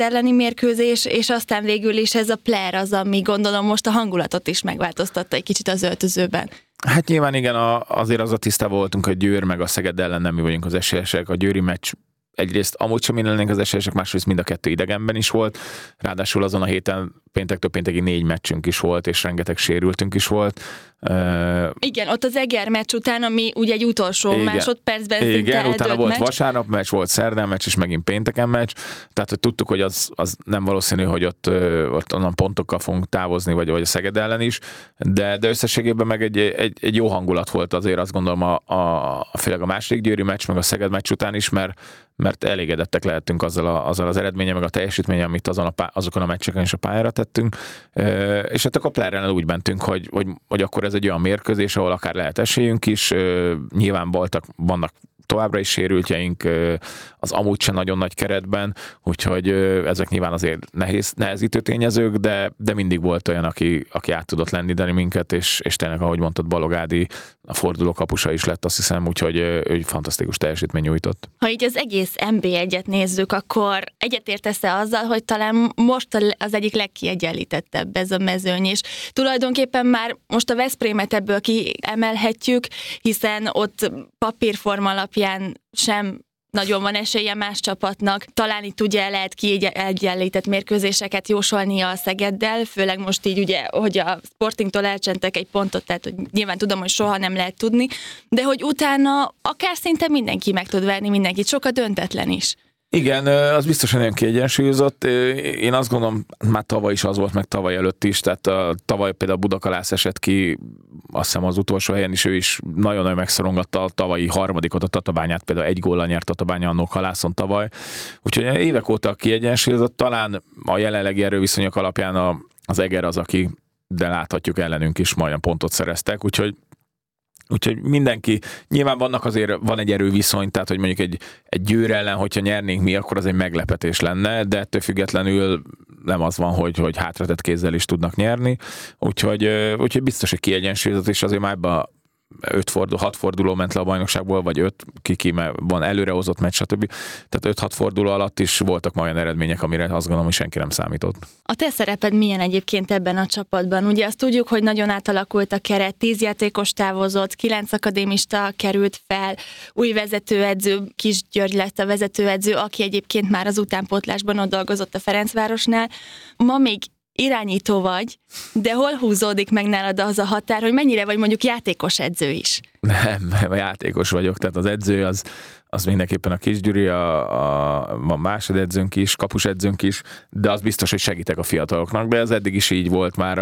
elleni mérkőzés, és aztán végül is ez a player az, ami gondolom most a hangulatot is megváltoztatta egy kicsit az öltözőben. Hát nyilván igen, azért az a tisztában voltunk, hogy Győr meg a Szeged ellen nem mi vagyunk az esélyesek. A győri meccs egyrészt amúgy sem mi lennénk az esélyesek, másrészt mind a kettő idegenben is volt. Ráadásul azon a héten péntektől péntekig 4 meccsünk is volt, és rengeteg sérültünk is volt. Igen, ott az Eger meccs után, ami ugye egy utolsó másodpercben szinte igen, utána volt meccs. Vasárnap meccs, volt szerdán meccs, és megint pénteken meccs. Tehát, hogy tudtuk, hogy az nem valószínű, hogy ott onnan pontokkal fogunk távozni, vagy a Szeged ellen is, de összességében meg egy jó hangulat volt azért, azt gondolom főleg a második győri meccs, meg a Szeged meccs után is, mert elégedettek lehetünk azzal az eredménye, meg a teljesítménye, amit azokon a meccseken is a pályára tettünk. És hát a Playerrel úgy mentünk, hogy akkor ez egy olyan mérkőzés, ahol akár lehet esélyünk is, nyilván vannak továbbra is sérültjeink az amúgy sem nagyon nagy keretben, úgyhogy ezek nyilván azért nehezítő tényezők, de mindig volt olyan, aki át tudott lendíteni minket, és tényleg, ahogy mondtad, Balog Ádi a forduló kapusa is lett, azt hiszem, úgyhogy ő fantasztikus teljesítmény nyújtott. Ha így az egész NB1-et nézzük, akkor egyetértesz-e azzal, hogy talán most az egyik legkiegyenlítettebb ez a mezőny, és tulajdonképpen már most a Veszprémet ebből kiemelhetjük, hiszen ott papírforma alapján sem nagyon van esélye más csapatnak. Talán itt ugye lehet kiegyenlített mérkőzéseket jósolni a Szegeddel, főleg most így ugye, hogy a Sportingtól elcsentek egy pontot, tehát hogy nyilván tudom, hogy soha nem lehet tudni, de hogy utána akár szinte mindenki meg tud verni mindenkit, sokkal döntetlen is. Igen, az biztosan nagyon kiegyensúlyozott. Én azt gondolom, már tavaly is az volt, meg tavaly előtt is, tehát tavaly például Budakalász esett ki, azt hiszem az utolsó helyen is, ő is nagyon-nagyon megszorongatta a tavalyi harmadikot, a Tatabányát, például 1 góllal nyert Tatabánya annó Halászon tavaly. Úgyhogy évek óta kiegyensúlyozott, talán a jelenlegi erőviszonyok alapján az Eger az, aki, de láthatjuk ellenünk is majdnem pontot szereztek, úgyhogy mindenki, nyilván van egy erőviszony, tehát hogy mondjuk egy Győr ellen, hogyha nyernénk mi, akkor az egy meglepetés lenne, de ettől függetlenül nem az van, hogy hátratett kézzel is tudnak nyerni, úgyhogy biztos, hogy kiegyensúlyozott, és azért már ebben 6 forduló ment le a bajnokságból, vagy 5, ki van előrehozott meccs, stb. Tehát 5-6 forduló alatt is voltak ma olyan eredmények, amire azt gondolom, hogy senki nem számított. A te szereped milyen egyébként ebben a csapatban? Ugye azt tudjuk, hogy nagyon átalakult a keret, 10 játékos távozott, 9 akadémista került fel, új vezetőedző, Kis György lett a vezetőedző, aki egyébként már az utánpótlásban ott dolgozott a Ferencvárosnál. Ma még irányító vagy, de hol húzódik meg nálad az a határ, hogy mennyire vagy mondjuk játékos edző is? Nem, játékos vagyok, tehát az edző az mindenképpen a Kisgyuri, van másodedzőnk is, kapusedzőnk is, de az biztos, hogy segítek a fiataloknak, de ez eddig is így volt már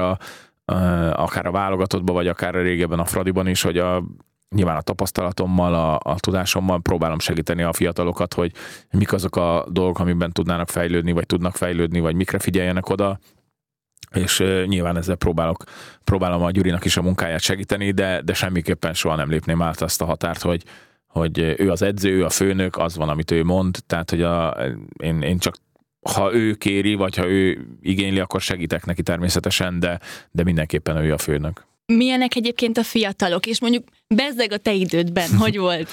akár a válogatottban, vagy akár a régebben a Fradiban is, hogy nyilván a tapasztalatommal, a tudásommal próbálom segíteni a fiatalokat, hogy mik azok a dolgok, amiben tudnának fejlődni, vagy tudnak fejlődni, vagy mikre figyeljenek oda, és nyilván ezzel próbálom a Gyurinak is a munkáját segíteni, de semmiképpen soha nem lépném át azt a határt, hogy ő az edző, ő a főnök, az van, amit ő mond, tehát hogy én csak ha ő kéri, vagy ha ő igényli, akkor segítek neki természetesen, de mindenképpen ő a főnök. Milyenek egyébként a fiatalok, és mondjuk bezzeg a te idődben, hogy volt?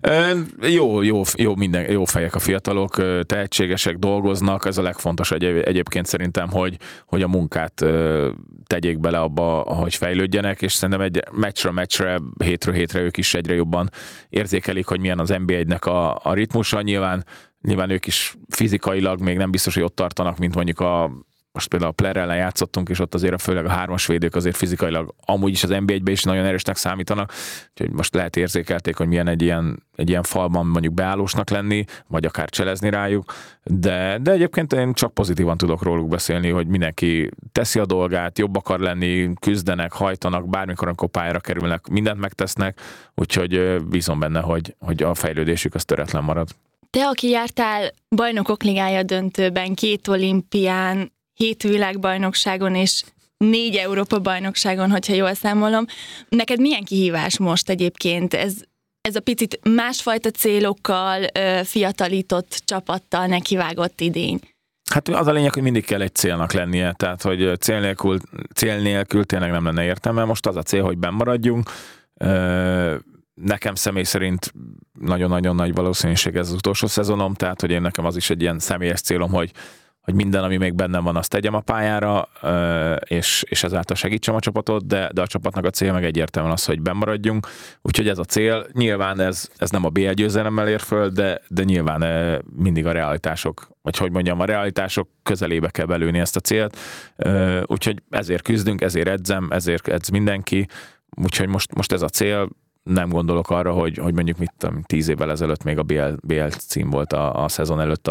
Jó fejek a fiatalok, tehetségesek, dolgoznak, ez a legfontosabb egyébként szerintem, hogy a munkát tegyék bele abba, hogy fejlődjenek, és szerintem egy meccsre, hétről hétre ők is egyre jobban érzékelik, hogy milyen az NB1-nek a ritmusa. Nyilván ők is fizikailag még nem biztos, hogy ott tartanak, mint mondjuk most például a Player ellen játszottunk, és ott azért főleg a 3-as védők azért fizikailag amúgy is az NB1-ben is nagyon erősnek számítanak, úgyhogy most lehet érzékelték, hogy milyen egy ilyen falban mondjuk beállósnak lenni, vagy akár cselezni rájuk, de egyébként én csak pozitívan tudok róluk beszélni, hogy mindenki teszi a dolgát, jobb akar lenni, küzdenek, hajtanak, bármikor, amikor pályára kerülnek, mindent megtesznek, úgyhogy bízom benne, hogy a fejlődésük az töretlen marad. Te, aki jártál Bajnokok Ligája döntőben, 2 olimpián, 7 világbajnokságon és 4 Európa-bajnokságon, hogyha jól számolom. Neked milyen kihívás most egyébként? Ez a picit másfajta célokkal, fiatalított csapattal nekivágott idény? Hát az a lényeg, hogy mindig kell egy célnak lennie, tehát hogy cél nélkül tényleg nem lenne értelme. Most az a cél, hogy benn maradjunk. Nekem személy szerint nagyon-nagyon nagy valószínűség ez az utolsó szezonom, tehát hogy nekem az is egy ilyen személyes célom, hogy minden, ami még bennem van, azt tegyem a pályára, és ezáltal segítsem a csapatot, de a csapatnak a cél meg egyértelműen az, hogy bennmaradjunk. Úgyhogy ez a cél. Nyilván ez nem a BL győzelemmel ér föl, de nyilván mindig a realitások, vagy hogy mondjam, a realitások közelébe kell belőni ezt a célt. Úgyhogy ezért küzdünk, ezért edzem, ezért edz mindenki. Úgyhogy most ez a cél. Nem gondolok arra, hogy mondjuk 10 évvel ezelőtt még a BL cím volt a szezon előtt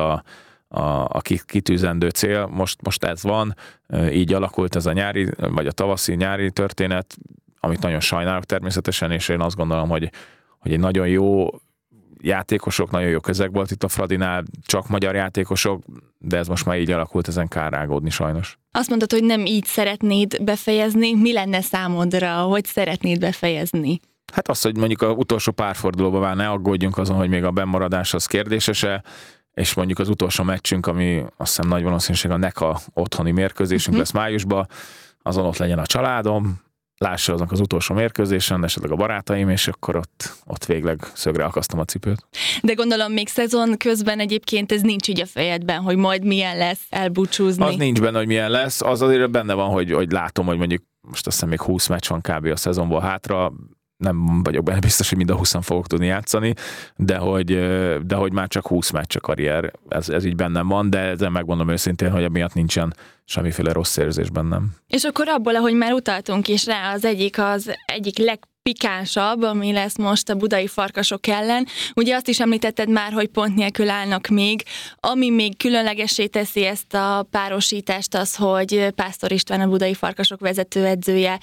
a kitűzendő cél. Most ez van, így alakult ez a nyári, vagy a tavaszi-nyári történet, amit nagyon sajnálok természetesen, és én azt gondolom, hogy egy nagyon jó játékosok, nagyon jó közeg volt itt a Fradinál, csak magyar játékosok, de ez most már így alakult, ezen kár rágódni sajnos. Azt mondtad, hogy nem így szeretnéd befejezni. Mi lenne számodra, hogy szeretnéd befejezni? Hát az, hogy mondjuk az utolsó pár fordulóban már ne aggódjunk azon, hogy még a bennmaradás az kérdésese, és mondjuk az utolsó meccsünk, ami azt hiszem nagy valószínűség a NECA otthoni mérkőzésünk lesz májusban, azon ott legyen a családom, lássa azok az utolsó mérkőzésen, esetleg a barátaim, és akkor ott végleg szögre akasztom a cipőt. De gondolom még szezon közben egyébként ez nincs így a fejedben, hogy majd milyen lesz elbúcsúzni. Az nincs benne, hogy milyen lesz, az azért benne van, hogy látom, hogy mondjuk most azt hiszem még 20 meccs van kb. A szezonból hátra, nem vagyok benne biztos, hogy mind a 20-an fogok tudni játszani, de hogy már csak 20 meccs a karrier, ez így bennem van, de ezzel megmondom őszintén, hogy emiatt nincsen semmiféle rossz érzés bennem. És akkor abból, ahogy már utaltunk is rá, az egyik legpikánsabb, ami lesz most a budai Farkasok ellen. Ugye azt is említetted már, hogy pont nélkül állnak még. Ami még különlegessé teszi ezt a párosítást az, hogy Pásztor István, a budai Farkasok vezetőedzője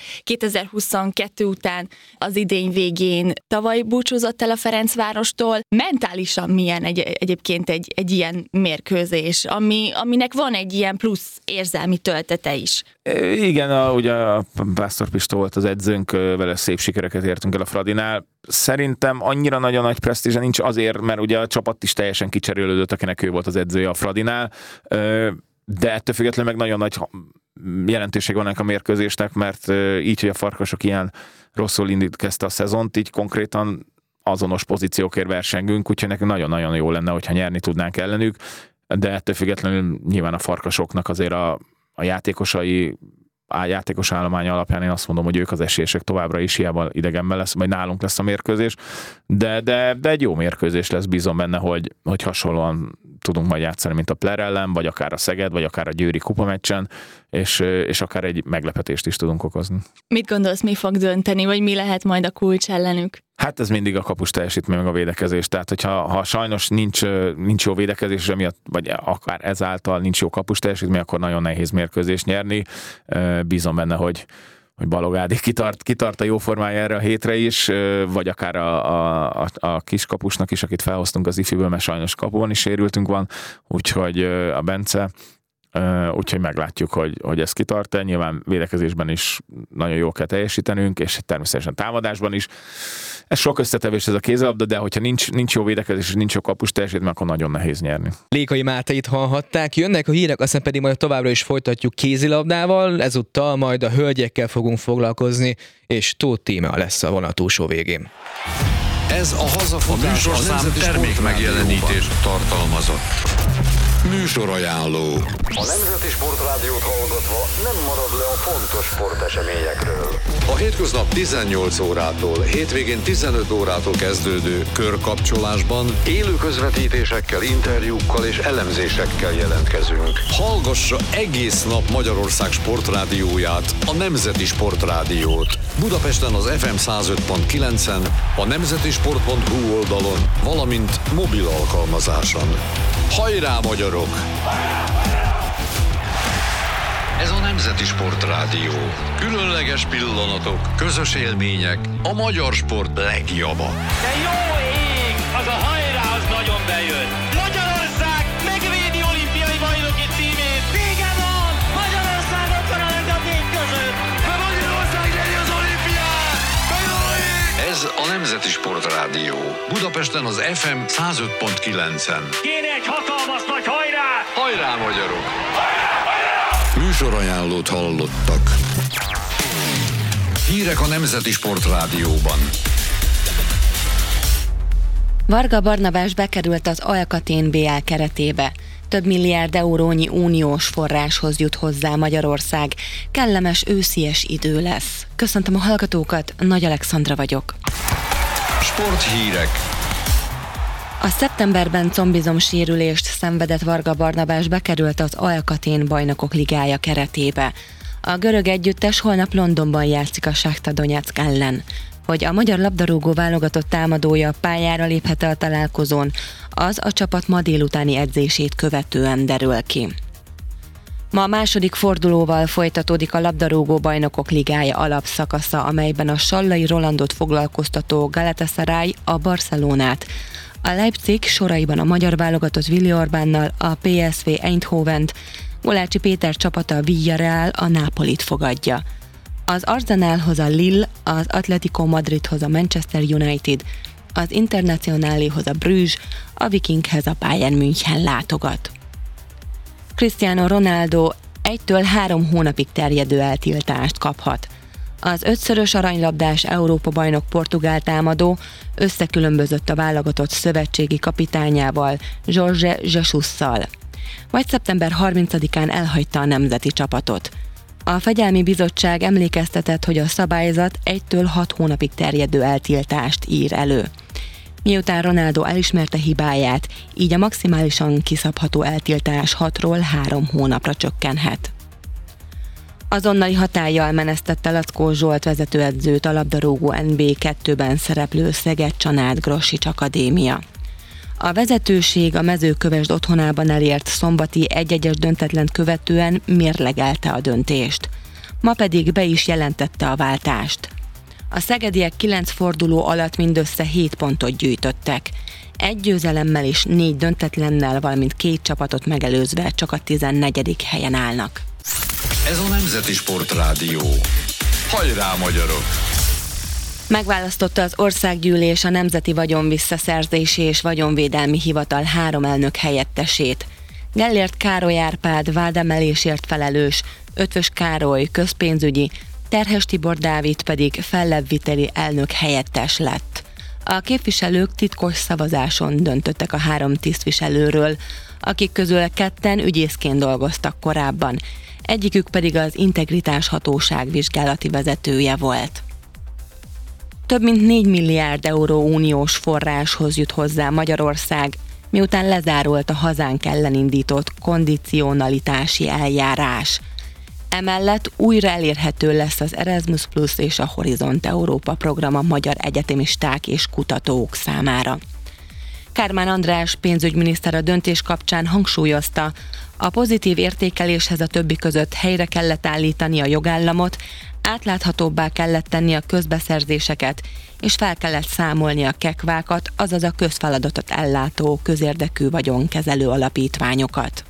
2022 után az idény végén tavaly búcsúzott el a Ferencvárostól. Mentálisan milyen egyébként egy ilyen mérkőzés, aminek van egy ilyen plusz érzelmi töltete is? Igen, ugye a Pásztor Pista volt az edzőnk, vele szép sikereket értünk el a Fradinál. Szerintem annyira nagyon nagy presztízse nincs azért, mert ugye a csapat is teljesen kicserélődött, akinek ő volt az edzője a Fradinál, de ettől függetlenül meg nagyon nagy jelentőség van ennek a mérkőzésnek, mert így, hogy a Farkasok ilyen rosszul kezdte a szezont, így konkrétan azonos pozíciókért versengünk, úgyhogy nekünk nagyon-nagyon jó lenne, hogyha nyerni tudnánk ellenük, de ettől függetlenül nyilván a Farkasoknak azért a játékos állománya alapján én azt mondom, hogy ők az esélyesek továbbra is, hiába idegenben lesz, vagy nálunk lesz a mérkőzés, de egy jó mérkőzés lesz, bízom benne, hogy hasonlóan tudunk majd játszani, mint a Pler ellen, vagy akár a Szeged, vagy akár a Győri kupameccsen, és akár egy meglepetést is tudunk okozni. Mit gondolsz, mi fog dönteni, vagy mi lehet majd a kulcs ellenük? Hát ez mindig a kapus teljesítmény, meg a védekezés. Tehát, hogyha sajnos nincs jó védekezés, emiatt, vagy akár ezáltal nincs jó kapus teljesítmény, akkor nagyon nehéz mérkőzést nyerni. Bízom benne, hogy Balog Ádi kitart a jó formája erre a hétre is, vagy akár a kis kapusnak is, akit felhoztunk az ifiből, mert sajnos kapuban is sérültünk van, úgyhogy a Bence, úgyhogy meglátjuk, hogy ez kitart-e. Nyilván védekezésben is nagyon jól kell teljesítenünk, és természetesen támadásban is. Ez sok összetevés ez a kézilabda, de hogyha nincs jó védekezés és nincs jó kapus teljesítmény, akkor nagyon nehéz nyerni. Lékai Mátait hallhatták, jönnek a hírek, aztán pedig majd továbbra is folytatjuk kézilabdával, ezúttal majd a hölgyekkel fogunk foglalkozni, és Tóth Tíme lesz a vonat túlsó végén. Ez a Hazafutás a Nemzeti termék megjelenítést tartalmazott. Műsorajánló. A Nemzeti Sportrádiót hallgatva nem marad le a fontos sporteseményekről. A hétköznap 18 órától, hétvégén 15 órától kezdődő körkapcsolásban élő közvetítésekkel, interjúkkal és elemzésekkel jelentkezünk. Hallgassa egész nap Magyarország sportrádióját, a Nemzeti Sportrádiót. Budapesten az FM 105.9-en, a nemzetisport.hu oldalon, valamint mobil alkalmazáson. Hajrá, magyarok! Ez a Nemzeti Sportrádió. Különleges pillanatok, közös élmények, a magyar sport legjobba. De jó ég! Az a hajrá, az nagyon bejött! Magyarország megvédi olimpiai bajnoki címét! Vége van! Magyarország ott van a legjobb között! De Magyarország nyeri az olimpiát! De jó ég! Ez a Nemzeti Sportrádió. Budapesten az FM 105.9-en. Kéne egy hatalmas nagy hajrá! Hajrá, magyarok! Műsorajánlót hallottak. Hírek a Nemzeti Sportrádióban. Varga Barnabás bekerült az Alkatén BL keretébe. több milliárd eurónyi uniós forráshoz jut hozzá Magyarország. Kellemes őszies idő lesz. Köszöntöm a hallgatókat, Nagy Alexandra vagyok. Sporthírek. A szeptemberben combizomsérülést szenvedett Varga Barnabás bekerült az Alkatén Bajnokok Ligája keretébe. A görög együttes holnap Londonban játszik a Shakhtar Donetsk ellen. Hogy a magyar labdarúgó válogatott támadója pályára léphet a találkozón, az a csapat ma délutáni edzését követően derül ki. Ma a második fordulóval folytatódik a labdarúgó Bajnokok Ligája alapszakasza, amelyben a Sallai Rolandot foglalkoztató Galatasaray a Barcelonát, a Leipzig soraiban a magyar válogatott Willi Orbánnal a PSV Eindhovent, Gulácsi Péter csapata a Villarreal a Nápolit fogadja. Az Arsenalhoz a Lille, az Atletico Madridhoz a Manchester United, az Internacionáléhoz a Bruges, a Vikinghez a Bayern München látogat. Cristiano Ronaldo 1-3 hónapig terjedő eltiltást kaphat. Az 5-szörös aranylabdás Európa-bajnok portugál támadó összekülönbözött a válogatott szövetségi kapitányával, Jorge Jesusszal. Majd szeptember 30-án elhagyta a nemzeti csapatot. A Fegyelmi Bizottság emlékeztetett, hogy a szabályzat 1-6 hónapig terjedő eltiltást ír elő. Miután Ronaldo elismerte hibáját, így a maximálisan kiszabható eltiltás 6-ról 3 hónapra csökkenhet. Azonnali hatállyal menesztette Lackó Zsolt vezetőedzőt a labdarúgó NB2-ben szereplő Szeged-Csanád Grossics Akadémia. A vezetőség a Mezőkövesd otthonában elért szombati 1-1-es döntetlent követően mérlegelte a döntést. Ma pedig be is jelentette a váltást. A szegediek 9 forduló alatt mindössze 7 pontot gyűjtöttek. 1 győzelemmel és 4 döntetlennel, valamint 2 csapatot megelőzve csak a 14. helyen állnak. Ez a Nemzeti Sportrádió. Hajrá, magyarok! Megválasztotta az Országgyűlés a Nemzeti Vagyonvisszaszerzési és Vagyonvédelmi Hivatal 3 elnök helyettesét. Gellért Károly Árpád vádemelésért felelős, Ötvös Károly közpénzügyi, Terhes Tibor Dávid pedig fellebbviteli elnök helyettes lett. A képviselők titkos szavazáson döntöttek a 3 tisztviselőről, akik közül 2 ügyészként dolgoztak korábban, egyikük pedig az Integritás Hatóság vizsgálati vezetője volt. Több mint 4 milliárd euró uniós forráshoz jut hozzá Magyarország, miután lezárult a hazánk ellen indított kondicionalitási eljárás. Emellett újra elérhető lesz az Erasmus Plus és a Horizont Európa program a magyar egyetemisták és kutatók számára. Kármán András pénzügyminiszter a döntés kapcsán hangsúlyozta, a pozitív értékeléshez a többi között helyre kellett állítani a jogállamot, átláthatóbbá kellett tenni a közbeszerzéseket, és fel kellett számolni a kekvákat, azaz a közfeladatot ellátó közérdekű vagyonkezelő alapítványokat.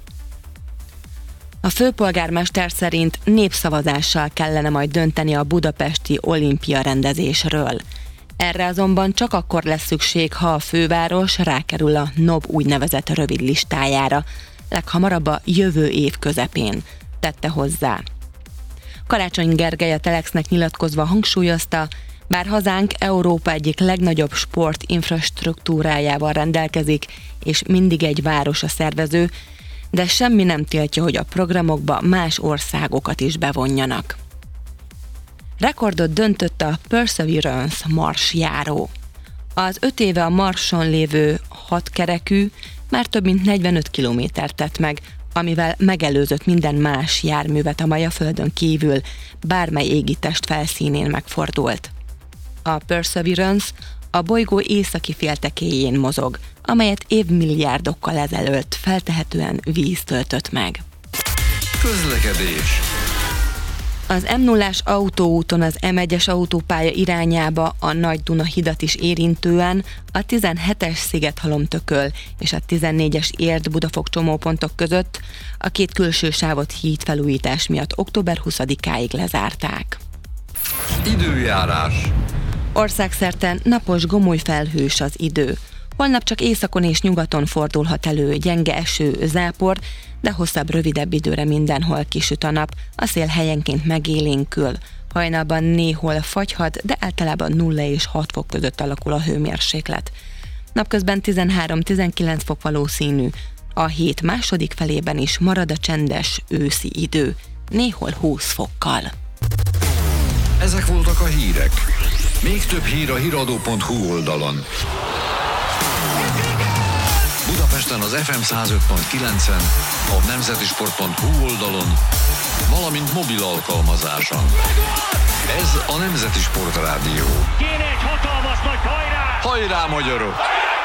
A főpolgármester szerint népszavazással kellene majd dönteni a budapesti olimpia rendezésről. Erre azonban csak akkor lesz szükség, ha a főváros rákerül a NOB úgynevezett rövid listájára, leghamarabb a jövő év közepén, tette hozzá. Karácsony Gergely a Telexnek nyilatkozva hangsúlyozta, bár hazánk Európa egyik legnagyobb sportinfrastruktúrájával rendelkezik, és mindig egy város a szervező, de semmi nem tiltja, hogy a programokba más országokat is bevonjanak. Rekordot döntött a Perseverance marsjáró. Az 5 éve a Marson lévő 6 kerekű már több mint 45 kilométert tett meg, amivel megelőzött minden más járművet, amely a Földön kívül bármely égitest felszínén megfordult. A Perseverance a bolygó északi féltekéjén mozog, amelyet évmilliárdokkal ezelőtt feltehetően víz töltött meg. Közlekedés. Az M0-ás autóúton az M1-es autópálya irányába a Nagy-Duna hidat is érintően a 17-es Szigethalom-Tököl és a 14-es Érd-Budafok csomópontok között a 2 külső sávot hídfelújítás miatt október 20-áig lezárták. Időjárás. Országszerte napos, gomoly felhős az idő. Holnap csak északon és nyugaton fordulhat elő gyenge eső, zápor, de hosszabb, rövidebb időre mindenhol kisüt a nap, a szél helyenként megélénkül. Hajnalban néhol fagyhat, de általában 0 és 6 fok között alakul a hőmérséklet. Napközben 13-19 fok valószínű, A hét második felében is marad a csendes őszi idő, néhol 20 fokkal. Ezek voltak a hírek. Még több hír a hiradó.hu oldalon. Budapesten az FM 105.9-en, a nemzetisport.hu oldalon, valamint mobil alkalmazáson. Ez a Nemzeti Sport Rádió. Kéne egy hatalmas nagy hajrá! Hajrá, magyarok!